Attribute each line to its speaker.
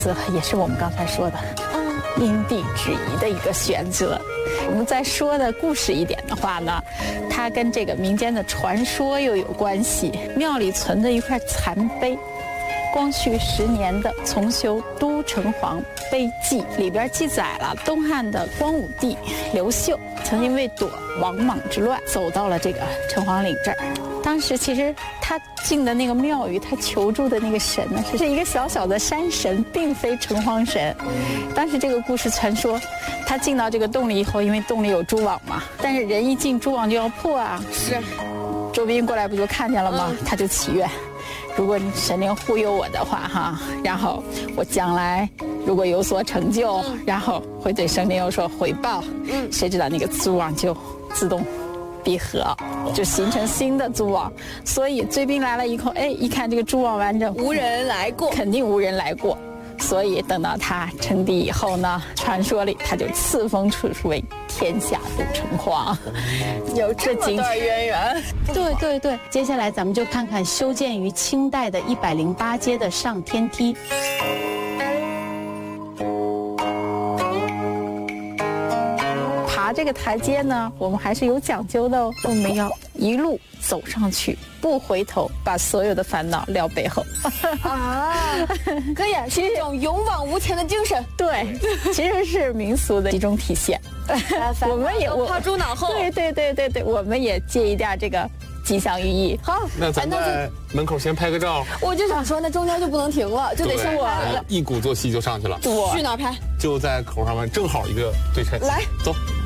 Speaker 1: 这也是我们刚才说的因地制宜的一个选择。我们再说的故事一点的话呢，它跟这个民间的传说又有关系。庙里存着一块残碑，光绪10年的《重修都城隍碑记》里边记载了东汉的光武帝刘秀曾经为躲王莽之乱，走到了这个城隍岭这儿。当时其实他进的那个庙宇，他求助的那个神呢，是一个小小的山神，并非城隍神。当时这个故事传说，他进到这个洞里以后，因为洞里有蛛网嘛，但是人一进蛛网就要破啊。
Speaker 2: 是，
Speaker 1: 周斌过来不就看见了吗？他就祈愿，如果你神灵护佑我的话哈，然后我将来如果有所成就，然后会对神灵有所回报。谁知道那个蛛网就自动闭合，就形成新的蛛网。所以追兵来了以后，一看这个蛛网完整，
Speaker 2: 无人来过，
Speaker 1: 肯定无人来过。所以等到他称帝以后呢，传说里他就赐封出为天下都城隍。
Speaker 2: 有这么段渊源。
Speaker 3: 对对对，接下来咱们就看看修建于清代的108阶的上天梯。
Speaker 1: 爬这个台阶呢，我们还是有讲究的哦。我们要一路走上去，不回头，把所有的烦恼撂背后。
Speaker 2: 可以，是一种勇往无前的精神。
Speaker 1: 对，其实是民俗的一种体现。我们也
Speaker 2: 抛诸脑后。
Speaker 1: 对，我们也借一点这个吉祥寓意。好，
Speaker 4: 那咱在门口先拍个照。
Speaker 2: 我就想说，那中间就不能停了，就得先
Speaker 1: 我
Speaker 4: 一鼓作气就上去了。
Speaker 2: 去哪儿拍？
Speaker 4: 就在口上面，正好一个对称。
Speaker 2: 来，
Speaker 4: 走。